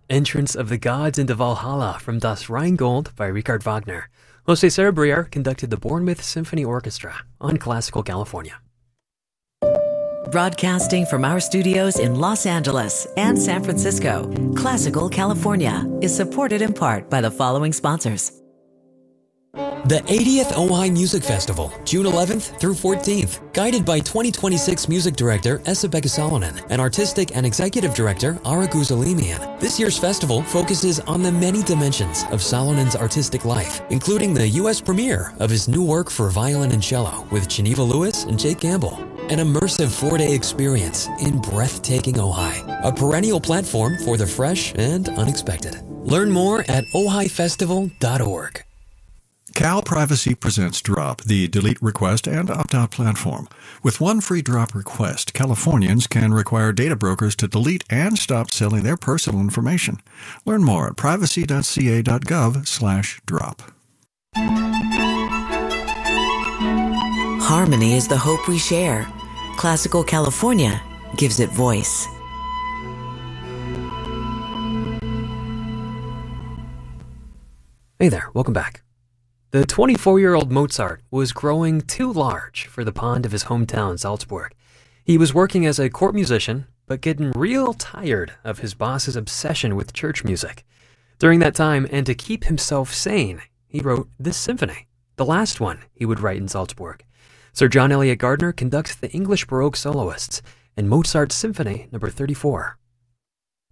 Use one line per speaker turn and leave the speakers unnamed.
Entrance of the Gods into Valhalla from Das Rheingold by Richard Wagner. Jose Cerebrier conducted the Bournemouth Symphony Orchestra on Classical California.
Broadcasting from our studios in Los Angeles and San Francisco, Classical California is supported in part by the following sponsors.
The 80th Ojai Music Festival, June 11th through 14th, guided by 2026 music director Esa-Pekka Salonen and artistic and executive director Ara Guzalimian. This year's festival focuses on the many dimensions of Salonen's artistic life, including the U.S. premiere of his new work for violin and cello with Geneva Lewis and Jake Gamble. An immersive 4-day experience in breathtaking Ojai, a perennial platform for the fresh and unexpected. Learn more at ohaifestival.org.
Cal Privacy presents Drop, the delete request and opt-out platform. With one free drop request, Californians can require data brokers to delete and stop selling their personal information. Learn more at privacy.ca.gov/drop.
Harmony is the hope we share. Classical California gives it voice.
Hey there, welcome back. The 24-year-old Mozart was growing too large for the pond of his hometown, Salzburg. He was working as a court musician, but getting real tired of his boss's obsession with church music. During that time, and to keep himself sane, he wrote this symphony, the last one he would write in Salzburg. Sir John Eliot Gardiner conducts the English Baroque soloists in Mozart's Symphony No. 34.